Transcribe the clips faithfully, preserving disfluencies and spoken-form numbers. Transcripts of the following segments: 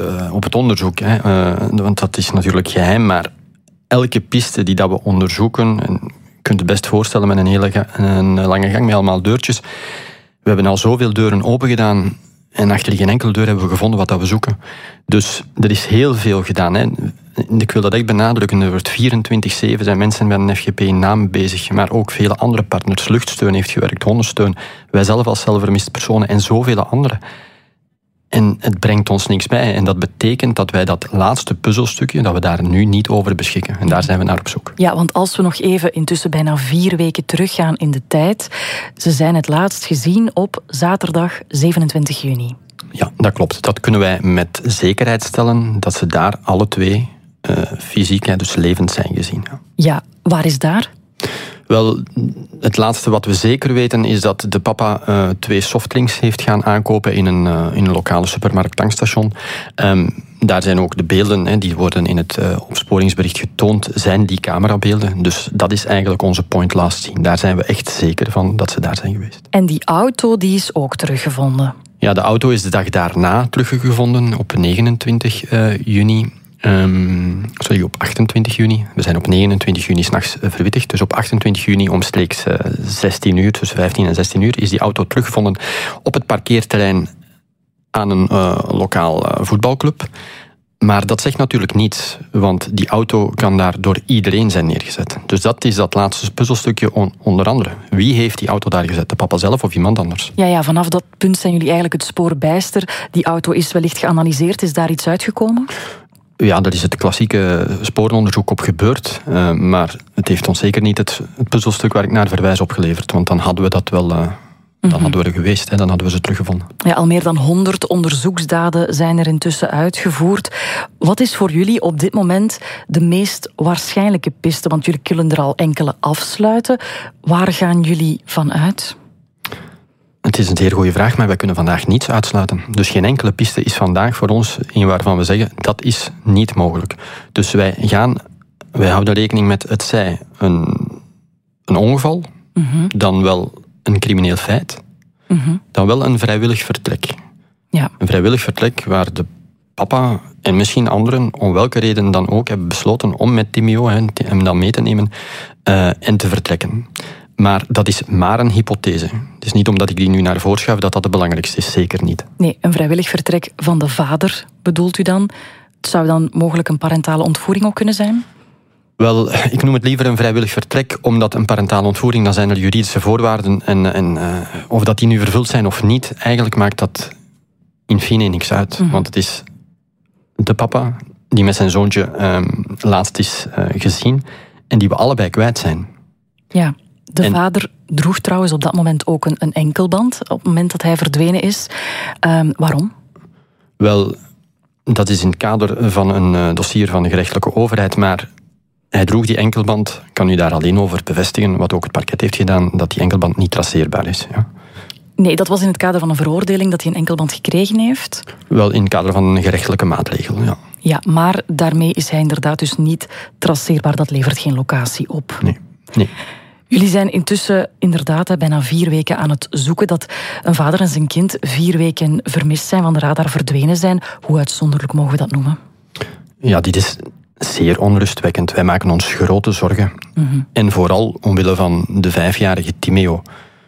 uh, op het onderzoek. Hè. Uh, want dat is natuurlijk geheim, maar elke piste die dat we onderzoeken, en je kunt het best voorstellen met een hele een lange gang met allemaal deurtjes. We hebben al zoveel deuren opengedaan en achter geen enkele deur hebben we gevonden wat dat we zoeken. Dus er is heel veel gedaan. Hè. Ik wil dat echt benadrukken. Er wordt vierentwintig zeven zijn mensen met een F G P-naam bezig, maar ook vele andere partners. Luchtsteun heeft gewerkt, hondensteun, wij zelf als zelfvermiste personen en zoveel anderen. En het brengt ons niks bij. En dat betekent dat wij dat laatste puzzelstukje, dat we daar nu niet over beschikken. En daar zijn we naar op zoek. Ja, want als we nog even intussen bijna vier weken teruggaan in de tijd. Ze zijn het laatst gezien op zaterdag zevenentwintig juni. Ja, dat klopt. Dat kunnen wij met zekerheid stellen, dat ze daar alle twee uh, fysiek, dus levend zijn gezien. Ja, ja, waar is daar? Wel, het laatste wat we zeker weten is dat de papa uh, twee softdrinks heeft gaan aankopen in een, uh, in een lokale supermarkt tankstation. Um, daar zijn ook de beelden, hè, die worden in het uh, opsporingsbericht getoond, zijn die camerabeelden. Dus dat is eigenlijk onze point last scene. Daar zijn we echt zeker van dat ze daar zijn geweest. En die auto die is ook teruggevonden? Ja, de auto is de dag daarna teruggevonden, op negenentwintig juni. Um, sorry, op achtentwintig juni. We zijn op negenentwintig juni 's nachts verwittigd. Dus op achtentwintig juni omstreeks uh, zestien uur, tussen vijftien en zestien uur, is die auto teruggevonden op het parkeerterrein aan een uh, lokaal uh, voetbalclub. Maar dat zegt natuurlijk niets, want die auto kan daar door iedereen zijn neergezet. Dus dat is dat laatste puzzelstukje on, onder andere. Wie heeft die auto daar gezet? De papa zelf of iemand anders? Ja, ja, vanaf dat punt zijn jullie eigenlijk het spoor bijster. Die auto is wellicht geanalyseerd. Is daar iets uitgekomen? Ja, daar is het klassieke sporenonderzoek op gebeurd. Uh, maar het heeft ons zeker niet het, het puzzelstuk waar ik naar verwijs opgeleverd. Want dan hadden we dat wel... Uh, dan mm-hmm. hadden we er geweest, hè, dan hadden we ze teruggevonden. Ja, al meer dan honderd onderzoeksdaden zijn er intussen uitgevoerd. Wat is voor jullie op dit moment de meest waarschijnlijke piste? Want jullie kunnen er al enkele afsluiten. Waar gaan jullie van uit? Het is een zeer goede vraag, maar wij kunnen vandaag niets uitsluiten. Dus geen enkele piste is vandaag voor ons een waarvan we zeggen, dat is niet mogelijk. Dus wij gaan, wij houden rekening met het zij een, een ongeval, mm-hmm. dan wel een crimineel feit, mm-hmm. dan wel een vrijwillig vertrek. Ja. Een vrijwillig vertrek waar de papa en misschien anderen, om welke reden dan ook, hebben besloten om met Timeo hem dan mee te nemen uh, en te vertrekken. Maar dat is maar een hypothese. Het is niet omdat ik die nu naar voren schuif dat dat het belangrijkste is. Zeker niet. Nee, een vrijwillig vertrek van de vader bedoelt u dan? Het zou dan mogelijk een parentale ontvoering ook kunnen zijn? Wel, ik noem het liever een vrijwillig vertrek, omdat een parentale ontvoering, dan zijn er juridische voorwaarden en, en uh, of dat die nu vervuld zijn of niet, eigenlijk maakt dat in fine niks uit. Mm-hmm. Want het is de papa die met zijn zoontje um, laatst is uh, gezien en die we allebei kwijt zijn. Ja. De en... vader droeg trouwens op dat moment ook een, een enkelband, op het moment dat hij verdwenen is. Um, waarom? Wel, dat is in het kader van een uh, dossier van de gerechtelijke overheid, maar hij droeg die enkelband, kan u daar alleen over bevestigen, wat ook het parket heeft gedaan, dat die enkelband niet traceerbaar is. Ja. Nee, dat was in het kader van een veroordeling dat hij een enkelband gekregen heeft? Wel, in het kader van een gerechtelijke maatregel, ja. Ja, maar daarmee is hij inderdaad dus niet traceerbaar, dat levert geen locatie op. Nee, nee. Jullie zijn intussen inderdaad bijna vier weken aan het zoeken dat een vader en zijn kind vier weken vermist zijn, van de radar verdwenen zijn. Hoe uitzonderlijk mogen we dat noemen? Ja, dit is zeer onrustwekkend. Wij maken ons grote zorgen. Mm-hmm. En vooral omwille van de vijfjarige Timeo.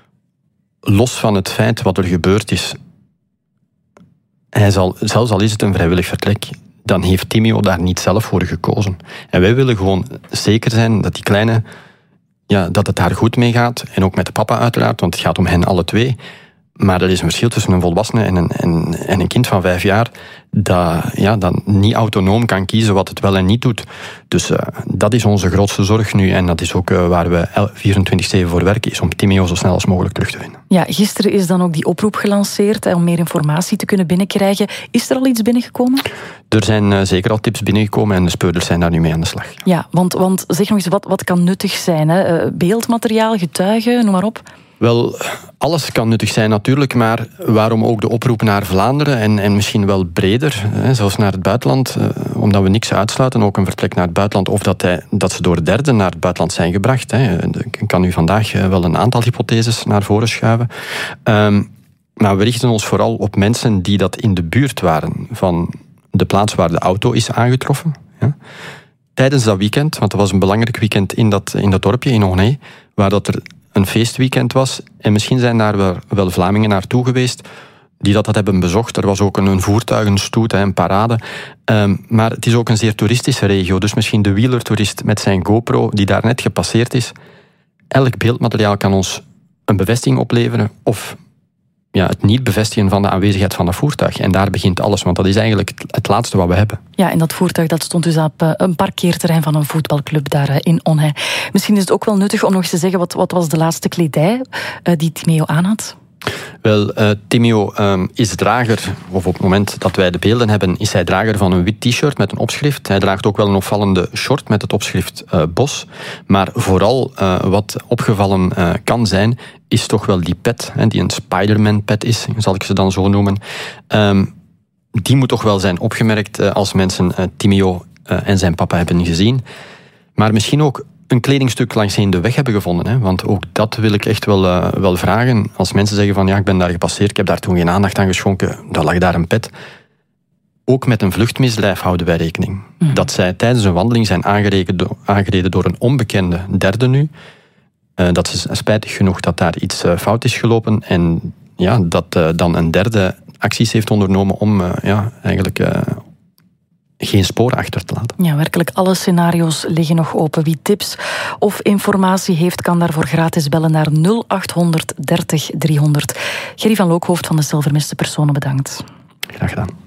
Los van het feit wat er gebeurd is, hij zal, zelfs al is het een vrijwillig vertrek, dan heeft Timeo daar niet zelf voor gekozen. En wij willen gewoon zeker zijn dat die kleine... Ja, dat het daar goed mee gaat. En ook met de papa uiteraard, want het gaat om hen alle twee. Maar er is een verschil tussen een volwassene en een, en, en een kind van vijf jaar dat, ja, dat niet autonoom kan kiezen wat het wel en niet doet. Dus uh, dat is onze grootste zorg nu. En dat is ook uh, waar we vierentwintig zeven voor werken, is om Timeo zo snel als mogelijk terug te vinden. Ja, gisteren is dan ook die oproep gelanceerd hè, om meer informatie te kunnen binnenkrijgen. Is er al iets binnengekomen? Er zijn uh, zeker al tips binnengekomen en de speurders zijn daar nu mee aan de slag. Ja, want, want zeg nog eens, wat, wat kan nuttig zijn? Hè? Uh, beeldmateriaal, getuigen, noem maar op. Wel, alles kan nuttig zijn natuurlijk, maar waarom ook de oproep naar Vlaanderen en, en misschien wel breder, hè, zelfs naar het buitenland, eh, omdat we niks uitsluiten, ook een vertrek naar het buitenland, of dat, hij, dat ze door derden naar het buitenland zijn gebracht. Hè. Ik kan nu vandaag wel een aantal hypotheses naar voren schuiven. Um, maar we richten ons vooral op mensen die dat in de buurt waren van de plaats waar de auto is aangetroffen. Ja. Tijdens dat weekend, want dat was een belangrijk weekend in dat, in dat dorpje, in Onnay, waar dat er een feestweekend was. En misschien zijn daar wel, wel Vlamingen naartoe geweest die dat, dat hebben bezocht. Er was ook een, een voertuigenstoet, een parade. Um, maar het is ook een zeer toeristische regio. Dus misschien de wielertoerist met zijn GoPro die daar net gepasseerd is. Elk beeldmateriaal kan ons een bevestiging opleveren of ja, het niet bevestigen van de aanwezigheid van dat voertuig. En daar begint alles, want dat is eigenlijk het, het laatste wat we hebben. Ja, en dat voertuig dat stond dus op een parkeerterrein van een voetbalclub daar in Onnay. Misschien is het ook wel nuttig om nog eens te zeggen, wat, wat was de laatste kledij uh, die Timeo aan had? Wel, uh, Timeo um, is drager, of op het moment dat wij de beelden hebben, is hij drager van een wit t-shirt met een opschrift. Hij draagt ook wel een opvallende short met het opschrift uh, Bos. Maar vooral uh, wat opgevallen uh, kan zijn, is toch wel die pet, hè, die een Spider-Man-pet is, zal ik ze dan zo noemen. Um, die moet toch wel zijn opgemerkt uh, als mensen uh, Timeo uh, en zijn papa hebben gezien. Maar misschien ook een kledingstuk langs heen de weg hebben gevonden. Hè? Want ook dat wil ik echt wel, uh, wel vragen. Als mensen zeggen van ja, ik ben daar gepasseerd, ik heb daar toen geen aandacht aan geschonken, dan lag daar een pet. Ook met een vluchtmisdrijf houden wij rekening. Mm. Dat zij tijdens een wandeling zijn aangereden door, aangereden door een onbekende derde nu. Uh, dat is spijtig genoeg dat daar iets uh, fout is gelopen en ja, dat uh, dan een derde acties heeft ondernomen om uh, ja, eigenlijk Uh, geen spoor achter te laten. Ja, werkelijk alle scenario's liggen nog open. Wie tips of informatie heeft, kan daarvoor gratis bellen naar nul achthonderd dertig driehonderd. Gerry van Lookhoofd van de Stel Vermiste Personen, bedankt. Graag gedaan.